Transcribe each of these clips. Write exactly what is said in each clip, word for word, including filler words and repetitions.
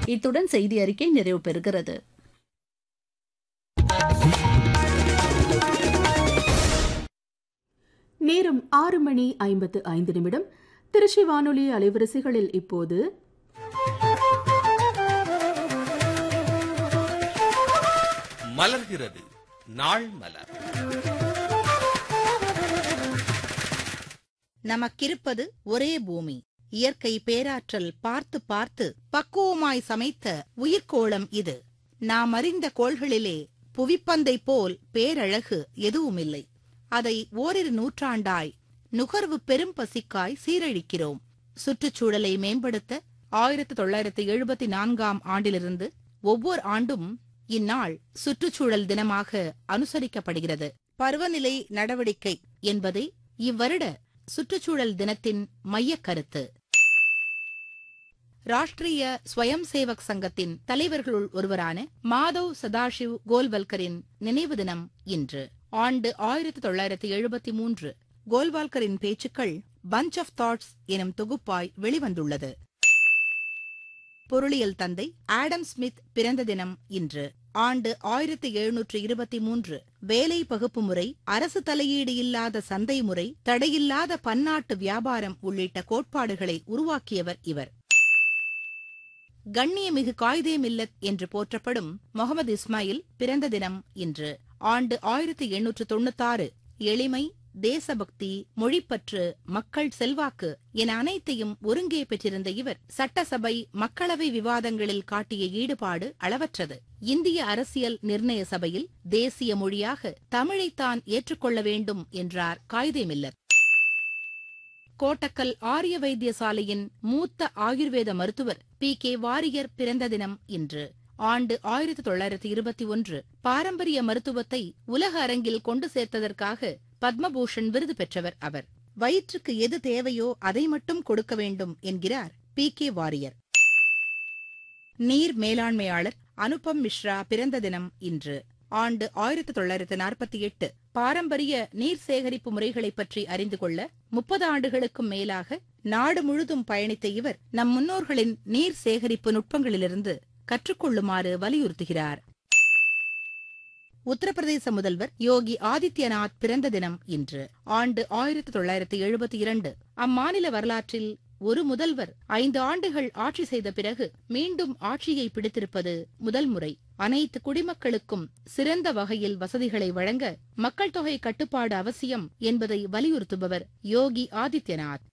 இத்துடன் செய்தி அறிக்கை நிறைவு பெறுகிறது. நேரம் ஆறு மணி ஐம்பத்து ஐந்து நிமிடம். திருச்சி வானொலி அலைவரிசைகளில் இப்போது மலர்கிறது நாள் மலர். நமக்கிருப்பது ஒரே பூமி. இயற்கை பேராற்றல் பார்த்து பார்த்து பக்குவமாய் சமைத்த உயிர்கோளம் இது. நாம் அறிந்த கோள்களிலே புவிப்பந்தை போல் பேரழகு எதுவுமில்லை. அதை ஓரிரு நூற்றாண்டாய் நுகர்வு பெரும் பசிக்காய் சீரழிக்கிறோம். சுற்றுச்சூழலை மேம்படுத்த ஆயிரத்தி தொள்ளாயிரத்தி எழுபத்தி நான்காம் ஆண்டிலிருந்து ஒவ்வொரு ஆண்டும் இந்நாள் சுற்றுச்சூழல் தினமாக அனுசரிக்கப்படுகிறது. பருவநிலை நடவடிக்கை என்பதே இவ்வருட சுற்றுச்சூழல் தினத்தின் மையக் கருத்து. ராஷ்டிரிய ஸ்வயம் சேவக் சங்கத்தின் தலைவர்களுள் ஒருவரான மாதவ் சதாசிவ் கோல்வல்கரின் நினைவு தினம் இன்று. ஆண்டு ஆயிரத்தி தொள்ளாயிரத்தி எழுபத்தி மூன்று. கோல்வால்கரின் பேச்சுக்கள் பஞ்ச் ஆஃப் தாட்ஸ் எனும் தொகுப்பாய் வெளிவந்துள்ளது. பொருளியல் தந்தை ஆடம் ஸ்மித் பிறந்த தினம் இன்று. ஆண்டு ஆயிரத்தி எழுநூற்று இருபத்தி மூன்று. வேலை பகுப்பு முறை, அரசு தலையீடு இல்லாத சந்தை முறை, தடையில்லாத பன்னாட்டு வியாபாரம் உள்ளிட்ட கோட்பாடுகளை உருவாக்கியவர் இவர். கண்ணியமிகு காயிதே மில்லத் என்று போற்றப்படும் முகமது இஸ்மாயில் பிறந்த தினம் இன்று. ஆண்டு ஆயிரத்தி எண்ணூற்று தொன்னூத்தாறு. எளிமை, தேசபக்தி, மொழிப்பற்று, மக்கள் செல்வாக்கு என அனைத்தையும் ஒருங்கே பெற்றிருந்த இவர் சட்டசபை, மக்களவை விவாதங்களில் காட்டிய ஈடுபாடு அளவற்றது. இந்திய அரசியல் நிர்ணய சபையில் தேசிய மொழியாக தமிழைத்தான் ஏற்றுக்கொள்ள வேண்டும் என்றார் காயிதே மில்லத். கோட்டக்கல் ஆரிய வைத்தியசாலையின் மூத்த ஆயுர்வேத மருத்துவர் பி கே வாரியர் பிறந்த தினம் இன்று. ஆண்டு ஆயிரத்தி தொள்ளாயிரத்தி இருபத்தி ஒன்று. பாரம்பரிய மருத்துவத்தை உலக அரங்கில் கொண்டு சேர்த்ததற்காக பத்மபூஷன் விருது பெற்றவர் அவர். வயிற்றுக்கு எது தேவையோ அதை மட்டும் கொடுக்க வேண்டும் என்கிறார் பி கே வாரியர். நீர் மேலாண்மையாளர் அனுபம் மிஸ்ரா பிறந்த தினம் இன்று. ஆண்டு ஆயிரத்தி தொள்ளாயிரத்தி நாற்பத்தி எட்டு. பாரம்பரிய நீர் சேகரிப்பு முறைகளை பற்றி அறிந்து கொள்ள முப்பது ஆண்டுகளுக்கும் மேலாக நாடு முழுதும் பயணித்த இவர் நம் முன்னோர்களின் நீர் சேகரிப்பு நுட்பங்களிலிருந்து கற்றுக்கொள்ளுமாறு வலியுறுத்துகிறார். உத்தரப்பிரதேச முதல்வர் யோகி ஆதித்யநாத் பிறந்த தினம் இன்று. ஆண்டு ஆயிரத்தி தொள்ளாயிரத்தி எழுபத்தி இரண்டு. அம்மாநில வரலாற்றில் ஒரு முதல்வர் ஐந்து ஆண்டுகள் ஆட்சி செய்த பிறகு மீண்டும் ஆட்சியை பிடித்திருப்பது முதல் முறை. அனைத்து குடிமக்களுக்கும் சிறந்த வகையில் வசதிகளை வழங்க மக்கள் தொகை கட்டுப்பாடு அவசியம் என்பதை வலியுறுத்துபவர் யோகி ஆதித்யநாத்.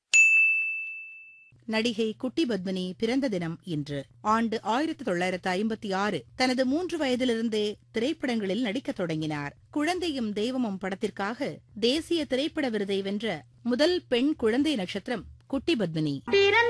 நடிகை குட்டி பத்மினி பிறந்த தினம் இன்று. ஆண்டு ஆயிரத்தி தொள்ளாயிரத்தி ஐம்பத்தி ஆறு. தனது மூன்று வயதிலிருந்தே திரைப்படங்களில் நடிக்கத் தொடங்கினார். குழந்தையும் தெய்வமும் படத்திற்காக தேசிய திரைப்பட விருதை வென்ற முதல் பெண் குழந்தை நட்சத்திரம் குட்டி பத்மினி.